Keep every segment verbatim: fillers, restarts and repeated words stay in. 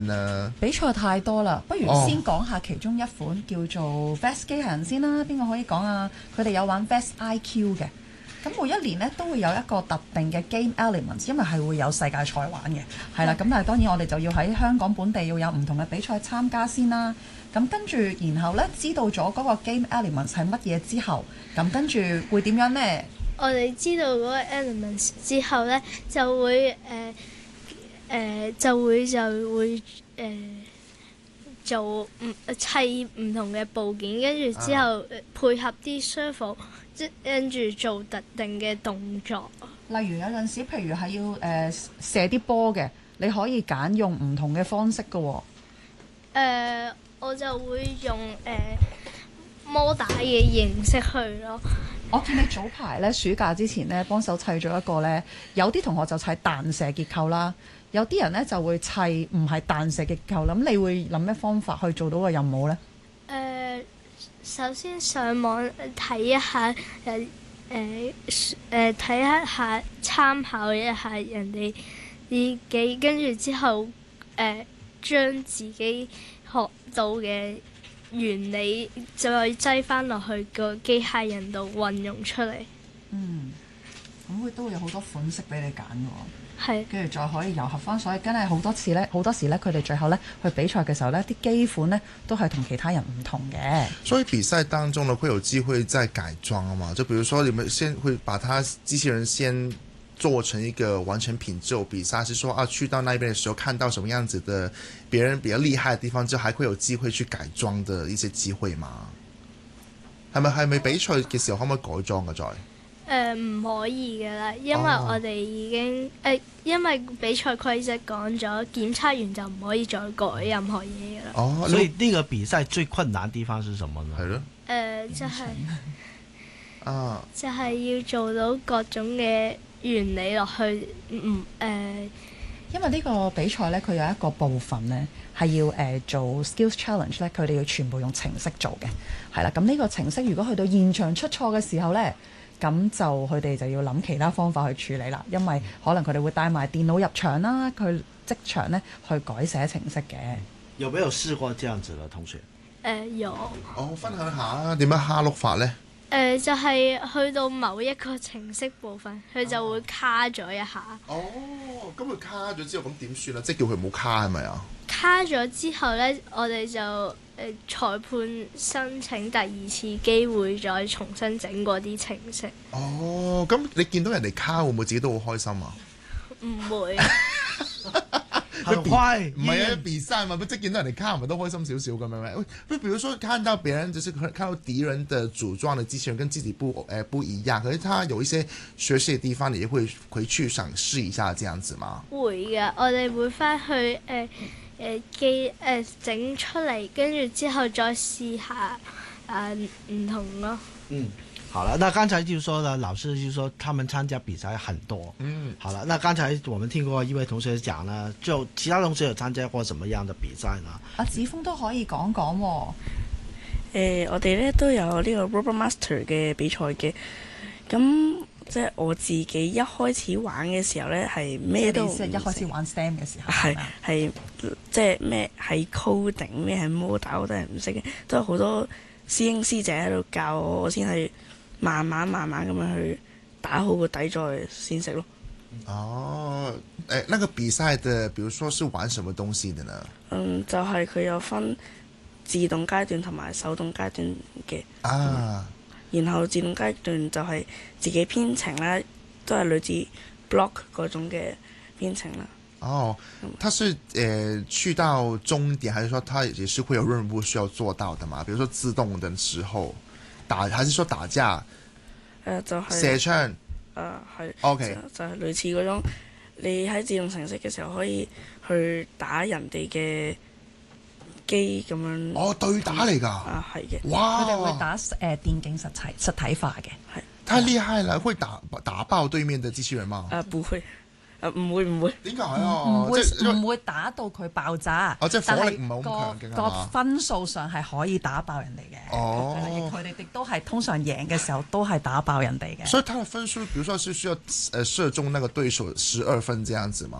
呢？ 比賽太多啦，不如先講下其中一款叫做 Vest 機械人先啦。邊個可以講啊？佢哋有玩 Vest I Q 嘅，咁每一年呢都會有一個特定嘅 game elements，因為係會有世界賽玩嘅，係啦。咁但係當然我哋就要喺香港本地要有唔同嘅比賽參加先啦。咁跟住然後呢，知道咗嗰個 game elements 係乜嘢之後，咁跟住會點樣呢？ 我哋知道嗰個 elements 之後呢，就會誒。呃誒、呃、就會就會誒、呃、做唔砌唔同嘅部件，跟住之後、啊、配合啲 servo， 即跟住做特定嘅動作。 例如有陣時，譬如係要誒、呃、射啲波嘅，你可以揀用唔同嘅方式㗎喎、哦。 誒、呃，我就會用誒、呃、摩打嘅形式去咯。 我見你早排咧暑假之前咧幫手砌咗一個咧，有啲同學就砌彈射結構啦。有啲人咧就會砌唔係彈射結構，咁你會諗咩方法去做到個任務呢？ 誒、呃，首先上網睇一下，誒誒誒睇一下參考一下人哋自己，跟住之後誒、呃、將自己學到嘅原理再擠翻落去個機械人度運用出嚟。 嗯，咁佢都會有好多款式俾你揀㗎喎。 係， 跟住再可以糅合翻，所以真係好多次呢，好多時呢，佢哋最後呢去比賽嘅時候呢，啲機款呢都係同其他人唔同嘅。 所以比賽當中呢，會有機會再改裝啊嘛？就比如說，你們先會把它機器人先做成一個完成品之後比賽，是說啊，去到那邊嘅時候看到什麼樣子的別人比較厲害嘅地方，就還會有機會去改裝的一些機會嘛？係咪係咪比賽嘅時候可唔可以改裝嘅再？ 誒唔、呃、可以㗎啦，因為我哋已經誒、oh. 呃，因為比賽規則講咗，檢測完就唔可以再改任何嘢㗎啦。 哦，oh, 所以呢個比賽最困難地方是什麼呢？係咯。誒、 呃，就係、是、 啊， 就係要做到各種嘅原理落去，唔、嗯、誒。呃、 因為呢個比賽呢，佢有一個部分呢係要誒、呃、做 skills challenge 呢，佢哋要全部用程式做嘅，係啦。咁呢個程式如果去到現場出錯嘅時候呢，咁就佢哋就要諗其他方法去處理啦，因為可能佢哋會帶埋電腦入場啦，佢即場呢去改寫程式嘅。 有沒有試過這樣子嘅同學？誒、 呃、有。 哦，分享下點樣蝦碌法呢？誒、 呃、就係、是、去到某一個程式部分，佢就會卡咗一下。 哦，咁佢卡咗之後，咁點算啊？即係叫佢唔好卡係咪啊？卡咗之後呢，我哋就誒、呃、裁判申請第二次機會，再重新整過啲程式。 哦，咁你見到人哋卡會唔會自己都好開心啊？ 唔會。 很快， 唔係啊，比賽嘛，不即係見到人哋卡，咪都開心少少咁樣咩？喂，比如說看到別人，就是看到敵人的組裝的機器人跟自己不誒、呃、不一樣，可是他有一些學習嘅地方，你會回去想試一下這樣子嗎？會嘅，我哋會翻去誒。呃誒機誒整出嚟，跟住之後再試下誒唔同咯。 嗯，好了，那剛才就說了，老師就說他們參加比賽很多。嗯，好了，那剛才我們聽過一位同學講呢，就其他同學有參加過什麼樣的比賽呢？ 阿子峰都可以講講喎。誒、 呃，我哋咧都有呢個 Robot Master 嘅比賽嘅，咁。即係我自己一開始玩嘅時候咧，係咩都唔識。 一開始玩 STEM 嘅時候， 係係即係咩係 coding 咩係 model 我都係唔識嘅，都有好多師兄師姐喺度教我，我先係慢慢慢慢咁樣去打好個底再先識咯。 哦，誒、欸，那個比賽的，比如說是玩什麼東西的呢？ 嗯，就係、是、佢有分自動階段同埋手動階段嘅。啊。嗯然後自動階段就係自己編程啦，都係類似 block 嗰種嘅編程啦。 哦，它是誒、呃、去到終點，還是說它也是會有任務需要做到的嘛？比如說自動的時候打，還是說打架？誒、 呃，就係、是、 射槍。誒、 呃，係。 OK。 就係類似嗰種，你喺自動程式嘅時候可以去打人哋嘅機咁樣。哦，對打嚟㗎。啊，係嘅。 哇！ 佢哋會打誒、呃、電競實體實體化嘅。係。 太厲害啦！會打打爆對面的機器人嗎？ 啊，不會。誒唔會唔會， 點解啊？ 唔會唔會打到佢爆炸。 哦，即係火力唔係好強勁啊嘛。 個分數上係可以打爆人哋嘅。 哦， 佢哋亦都係通常贏嘅時候都係打爆人哋嘅。 所以他的分數，比如說是需要誒射中那個對手十二分這樣子嗎？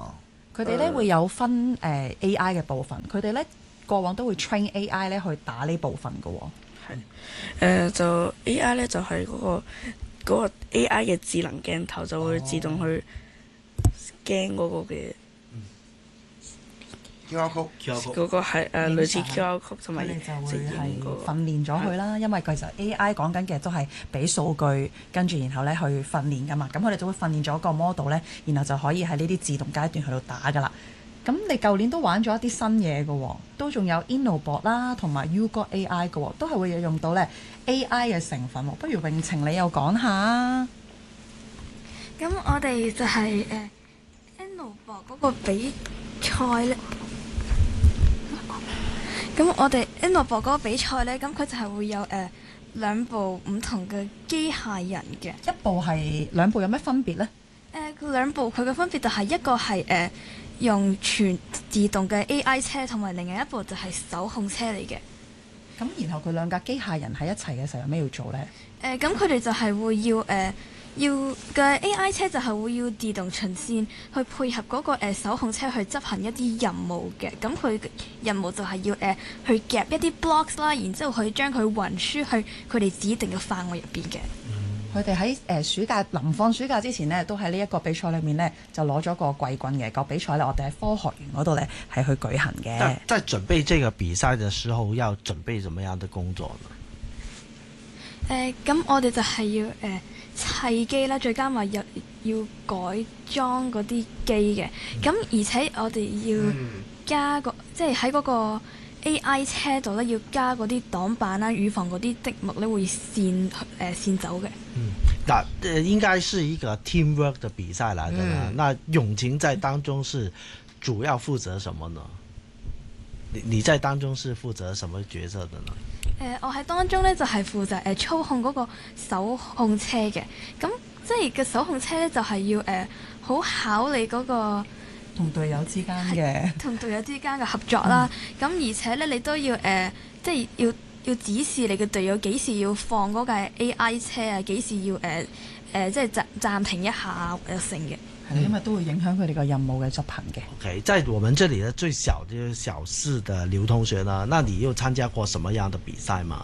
佢哋咧會有分誒、呃、A I 嘅部分，佢哋咧過往都會 train A I 咧去打呢部分嘅喎、哦。 係誒、呃、就 A I 咧就係、是、嗰、那個嗰、那個 A I 嘅智能鏡頭就會自動去 scan 嗰個嘅。 Q R code 嗰個係誒類似 Q R code 同埋佢哋就會係訓練咗佢啦，因為其實 A I 講緊嘅都係俾數據，跟住然後咧去訓練噶嘛，咁佢哋就會訓練咗個 model 咧，然後就可以喺呢啲自動階段去到打噶啦。咁你舊年都玩咗一啲新嘢嘅喎，都仲有 InnoBot 啦，同埋 YouGot A I 嘅喎，都係會有用到咧 A I 嘅成分喎。不如詠晴你又講下。 咁我哋就係、是、誒、呃、InnoBot 嗰個比賽咧。咁我哋 InnoBot 嗰個比賽呢，咁佢就係會有誒、呃、兩部唔同嘅機械人嘅。 一部係兩部有咩分別呢？ 誒、呃，佢兩部佢嘅分別就係一個係誒、呃、用全自動嘅 A I 車，同埋另外一部就係手控車嚟嘅。 咁然後佢兩架機械人喺一齊嘅時候有咩要做呢？誒、 呃，咁佢哋就係會要誒。呃要嘅 A I 車就係會要自動循線去配合嗰、那個、呃、手控車去執行一啲任務嘅，咁佢任務就係要誒、呃、去夾一啲 blocks 啦，然之後去將佢運輸去佢哋指定嘅範圍入邊嘅。 佢哋喺誒暑假臨放暑假之前呢，都喺呢一個比賽裏面呢，就攞咗個季軍嘅、那個比賽呢，我哋喺科學園嗰度呢，係去舉行嘅。 但在準備這個比賽嘅時候，要準備什麼樣的工作呢？ 誒、呃，咁我哋就係要誒。呃砌機啦，再加埋又要改裝嗰啲機嘅，咁、嗯、而且我哋要加個，嗯、即係喺嗰個 A I 車度咧，要加嗰啲擋板啦，預防嗰啲積木咧會線誒、呃、線走嘅。 嗯，嗱，誒應該是一個 teamwork 嘅比賽嚟嘅啦。嗯、那詠晴在當中是主要負責什麼呢？你你在當中是負責什麼角色的呢？ 誒、呃，我喺當中咧就係、是、負責誒、呃、操控嗰個手控車嘅，咁即係個手控車咧就係、是、要誒好、呃、考你嗰、那個同隊友之間嘅同隊友之間嘅合作啦。咁、嗯、而且咧你都要誒、呃、即係要要指示你嘅隊友幾時要放嗰架 A I 車啊，幾時要誒誒、呃呃、即係暫暫停一下誒成嘅。 因為都會影響佢哋個任務嘅執行嘅。 OK，在我們這裡的最小的小四的劉同學呢，那你有參加過什麼樣的比賽嗎？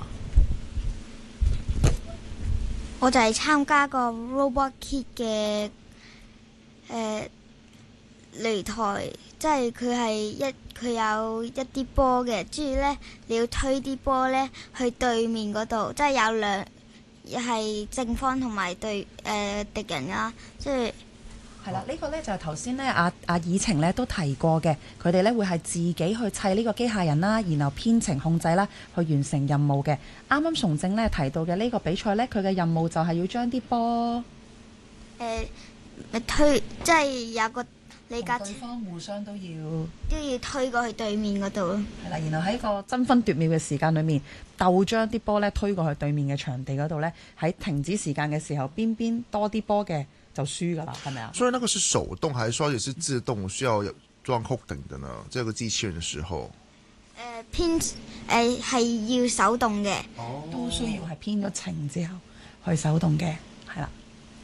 我就係參加過 Robot Kid 嘅誒擂台，即係佢係一佢有一啲波嘅，跟住咧你要推啲波咧去對面嗰度，即係有兩係正方同埋對誒、呃、敵人啦，即係。 係啦，呢、這個呢就係頭先呢阿阿以晴呢都提過嘅，佢哋呢會係自己去砌呢個機械人啦，然後編程控制啦，去完成任務嘅。啱啱崇正呢提到嘅呢個比賽呢，佢嘅任務就係要將啲波誒推，即係有個你架對方互相都要都要推過去對面嗰度咯。 係啦，然後喺個爭分奪秒嘅時間裏面，鬥將啲波呢推過去對面嘅場地嗰度呢，喺停止時間嘅時候，邊邊多啲波嘅就輸噶啦，係咪啊？ 所以那個是手動，還是說也是自動需要裝 coding 的呢？這個機器人的時候， 誒編誒係要手動嘅， 哦、都需要係編咗程之後去手動嘅，係啦。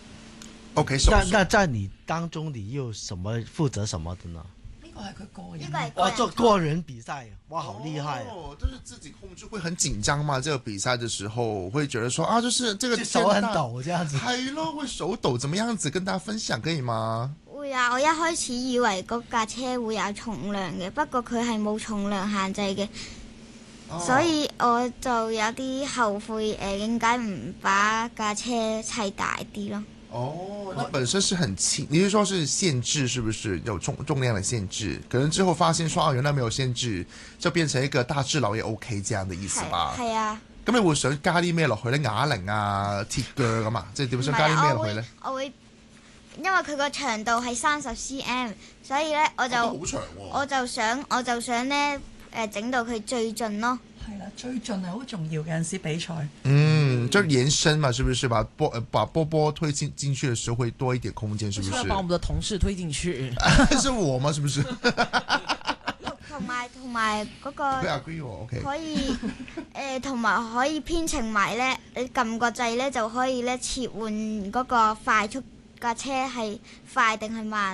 OK， 那那在你當中，你又什麼負責什麼的呢？ 呢個係佢個人， 呢個係哇，做個人比賽，哇，好厲害哦！就是自己控制會很緊張嘛？這個比賽的時候會覺得說啊，就是這個就手很抖，這樣子。 係咯，會手抖，怎麼樣子跟大家分享可以嗎？ 會啊！我一開始以為嗰架車會有重量嘅，不過佢係冇重量限制嘅，哦、所以我就有啲後悔誒，點解唔把架車砌大啲咯？ 哦，那本身是很輕，你是說是限制，是不是有重重量的限制？可能之後發現說啊，原來沒有限制，就變成一個大智佬也 OK 這樣的意思吧？ 係啊。 咁你會想加啲咩落去咧？啞鈴啊、鐵腳咁啊，即係點想加啲咩落去咧？ 我會，因為佢個長度係三十 cm， 所以咧我就好長喎。我就想，我就想咧誒整到佢最盡咯。 係啦，最盡係好重要嘅，有陣時比賽。 嗯，就延伸嘛，是不是？把波、呃、把波波推進進去的時候會多一點空間，是不是？ 要把我們的同事推進去。 是我嗎？是不是？ 同埋同埋嗰個可以誒，同埋、呃、可以編程埋咧，你撳個掣咧就可以咧切換嗰個快速架車係快定係慢咯。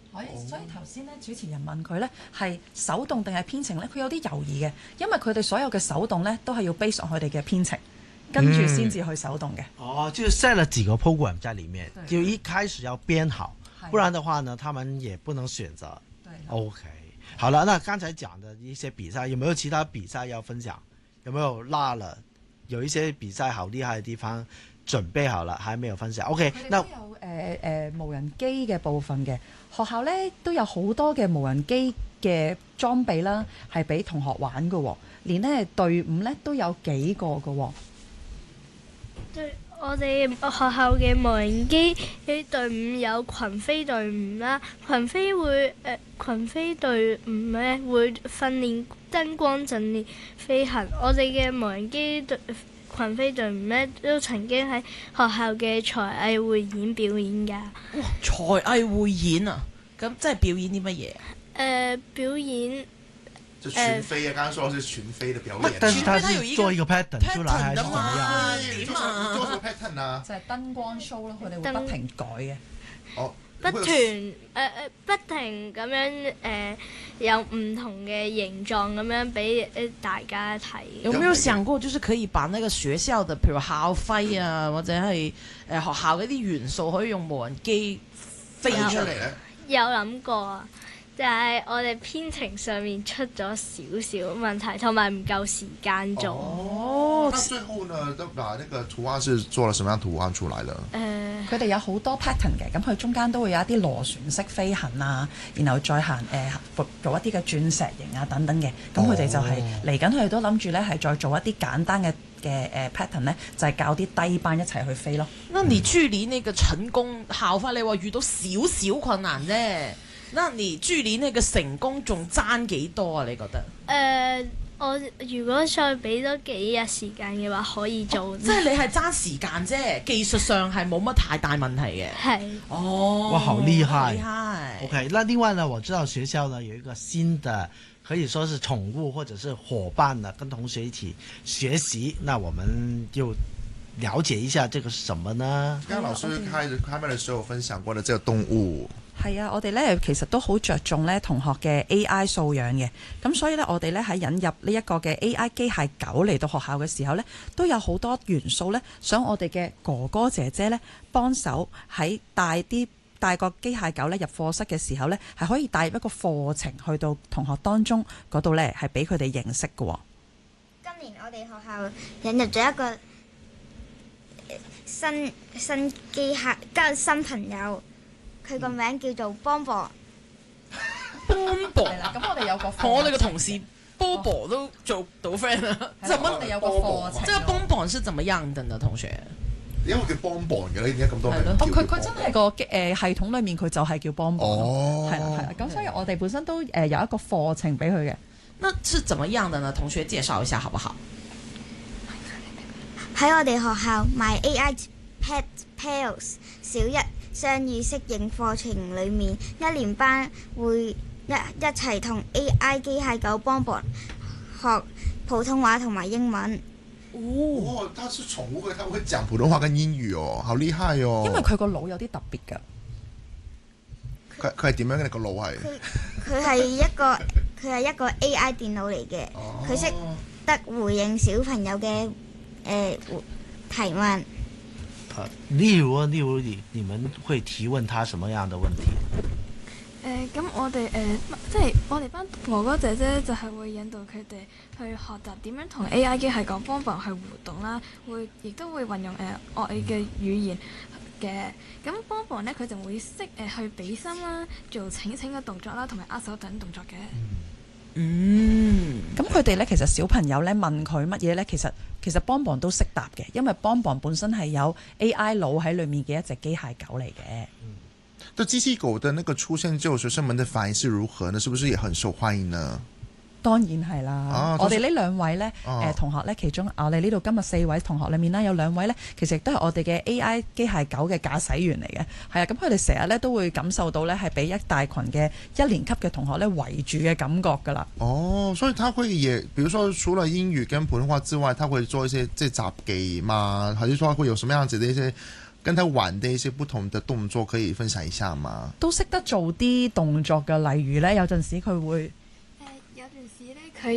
可以，所以頭先咧主持人問佢咧係手動定係編程咧，佢有啲猶豫嘅，因為佢哋所有嘅手動咧都係要 base on佢哋嘅編程，跟住先至去手動嘅。 哦，就 set 了幾個 program 在裡面，就一開始要編好，不然的話呢，他們也不能選擇。 對 OK， 好了，那剛才講的一些比賽，有沒有其他比賽要分享？有沒有落了？有一些比賽好厲害的地方準備好了，還沒有分享。OK， 那佢哋都有誒誒、呃呃、無人機嘅部分嘅學校咧，都有好多嘅無人機嘅裝備啦，係俾同學玩嘅、哦，連咧隊伍咧都有幾個嘅、哦。 對，我哋學校嘅無人機嘅隊伍有群飛隊伍啦，群飛會誒、呃、群飛隊伍咧會訓練燈光陣列飛行。我哋嘅無人機隊群飛隊伍咧都曾經喺學校嘅才藝匯演表演㗎。 哇！才藝匯演啊，咁即係表演啲乜嘢？誒、 呃，表演。 就群飛啊！剛剛說是群飛的表演， 但是他是做一個 pattern 出來還是怎麼樣？ 點啊？ 做什麼 pattern 啊？ 就係燈光 show 咯，佢哋會不停改嘅。 哦， 不斷誒誒不停咁樣誒、呃、有唔同嘅形狀咁樣俾誒大家睇。 有沒有想過，就是可以把那個學校的，譬如校徽啊，或者係誒、呃、學校嗰啲元素，可以用無人機飛出嚟咧？ 有諗過啊！就係我哋編程上面出咗少少問題，同埋唔夠時間做。 哦，那最後呢，都把那個圖案是做了什麼樣圖案出來了？ 誒、呃，佢哋有好多 pattern 嘅，咁佢中間都會有一啲螺旋式飛行啊，然後再行誒、呃、做一啲嘅鑽石形啊等等嘅。咁佢哋就係嚟緊，佢哋都諗住咧係再做一啲簡單嘅嘅誒 pattern 咧，就係、是、教啲低班一齊去飛咯。 那你距離那個成功校花，你話遇到少少困難啫。那你距離那個成功仲爭幾多啊？你覺得？誒、 呃，我如果再俾多幾日時間嘅話，可以做。 即係你係爭時間啫，技術上係冇乜太大問題嘅。 係。 哦， 哇，好厲害！ 厲害。 OK，那另外呢，我知道學校呢有一個新的，可以說是寵物或者是夥伴呢，跟同學一起學習。那我們就了解一下這個是什麼呢？ 剛剛老師開開麥嘅時候分享過的這個動物。 係啊，我哋咧其實都好着重咧同學嘅 A I 素養嘅，咁所以咧我哋咧喺引入呢一個嘅 A I 機械狗嚟到學校嘅時候咧，都有好多元素咧，想我哋嘅哥哥姐姐咧幫手喺帶啲帶個機械狗咧入課室嘅時候咧，係可以帶入一個課程去到同學當中嗰度咧，係俾佢哋認識嘅。 今年我哋學校引入咗一個新新機械加新朋友。佢個名叫做邦邦， 邦邦係啦。咁我哋有個同我哋嘅同事波波都做到 friend 啦。 就我哋有個課程。 即係邦邦是怎麼樣的呢？同學？ 點解叫邦邦嘅咧？點解咁多名？ 哦，佢佢真係個誒、呃、系統裡面佢就係叫邦邦。 哦， 係啦係啦。咁所以我哋本身都誒有一個課程俾佢嘅。 那是怎麼樣的呢？同學介紹一下好不好？ 喺我哋學校 My A I Pet Pals 小一雙語適應課程裏面，一年班會一一齊同 A I 機械狗邦邦學普通話同埋英文。 哦，它是寵物，它會講普通話跟英語哦，好厲害哦！ 因為佢個腦有啲特別㗎。 佢佢係點樣嘅？你個腦係？ 佢係一個佢係一個 A I 電腦嚟嘅，佢識、哦、得回應小朋友嘅誒、呃、提問。 例如啊，例如你你們會提問他什麼樣的問題？ 誒、呃，咁我哋誒、呃，即係我哋班哥哥姐姐就係會引導佢哋去學習點樣同 A I 機械狗幫忙去互動啦，會亦都會運用誒惡意嘅語言嘅。咁幫忙咧，佢就會識誒、呃、去比心啦，做請請嘅動作啦，同埋握手等動作嘅。 嗯，咁佢哋咧，其實小朋友咧問佢乜嘢咧，其實其實邦邦都識答嘅，因為邦邦本身係有 A I 腦喺裏面嘅一隻機械狗嚟嘅。 嗯，對機器狗的那個出現，就學生們的反應是如何呢？是不是也很受歡迎呢？ 當然係啦，啊、我哋呢兩位呢，誒、啊呃、同學呢，其中我哋呢度今日四位同學裏面呢，有兩位呢，其實都係我哋嘅 A I 機械狗嘅駕駛員嚟嘅，係啊，咁佢哋成日呢都會感受到呢係俾一大群嘅一年級嘅同學呢圍住嘅感覺㗎啦。 哦，所以他會也，比如說除了英語跟普通話之外，他會做一些即係雜技嘛，還是說會有什麼樣子的一些跟他玩的一些不同的動作可以分享一下嗎？ 都識得做啲動作嘅，例如呢，有陣時佢會